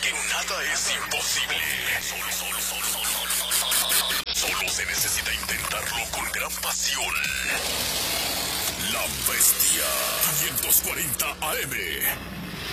porque nada es imposible. Solo se necesita intentarlo con gran pasión. La Bestia 540 AM.